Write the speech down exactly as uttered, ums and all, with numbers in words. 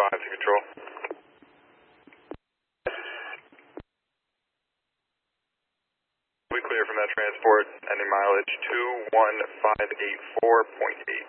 five to control. We clear from that transport, ending mileage two one five eight four point eight.